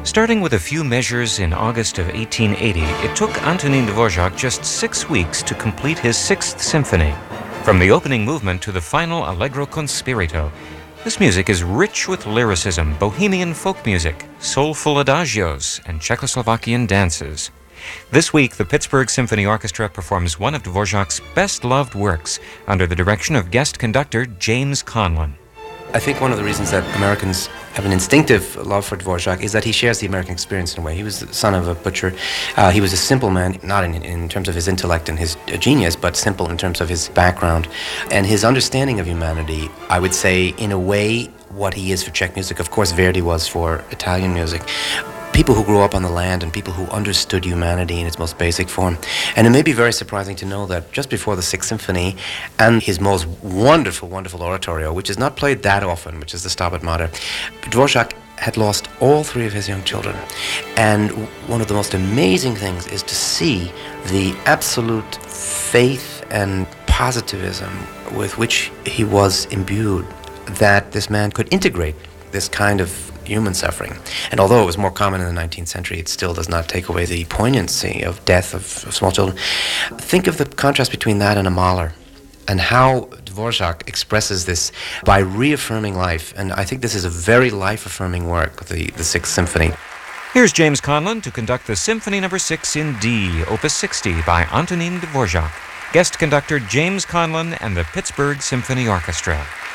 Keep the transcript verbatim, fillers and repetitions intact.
Starting with a few measures in August of eighteen eighty, it took Antonín Dvořák just six weeks to complete his Sixth Symphony. From the opening movement to the final Allegro con spirito, this music is rich with lyricism, bohemian folk music, soulful adagios, and Czechoslovakian dances. This week, the Pittsburgh Symphony Orchestra performs one of Dvořák's best-loved works under the direction of guest conductor James Conlon. I think one of the reasons that Americans have an instinctive love for Dvořák is that he shares the American experience in a way. He was the son of a butcher. Uh, he was a simple man, not in, in terms of his intellect and his genius, but simple in terms of his background. And his understanding of humanity, I would say, in a way, what he is for Czech music. Of course, Verdi was for Italian music. People who grew up on the land and people who understood humanity in its most basic form. And it may be very surprising to know that just before the Sixth Symphony and his most wonderful, wonderful oratorio, which is not played that often, which is the Stabat Mater, Dvořák had lost all three of his young children. And one of the most amazing things is to see the absolute faith and positivism with which he was imbued, that this man could integrate this kind of human suffering. And although it was more common in the nineteenth century, it still does not take away the poignancy of death of, of small children. Think of the contrast between that and a Mahler, and how Dvořák expresses this by reaffirming life. And I think this is a very life-affirming work, the, the Sixth Symphony. Here's James Conlon to conduct the Symphony Number six in D, Opus sixty by Antonín Dvořák. Guest conductor James Conlon and the Pittsburgh Symphony Orchestra.